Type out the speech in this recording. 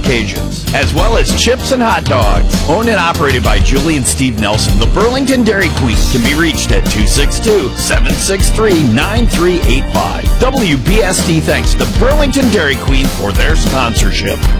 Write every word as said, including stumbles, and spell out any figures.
occasions, as well as chips and hot dogs. Owned and operated by Julie and Steve Nelson, the Burlington Dairy Queen can be reached at two six two, seven six three, nine three eight five. W B S D thanks the Burlington Dairy Queen for their sponsorship.